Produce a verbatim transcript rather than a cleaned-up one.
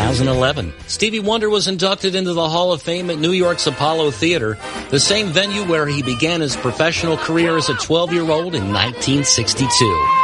thousand eleven. Stevie Wonder was inducted into the Hall of Fame at New York's Apollo Theater, the same venue where he began his professional career as a twelve-year-old in nineteen sixty-two.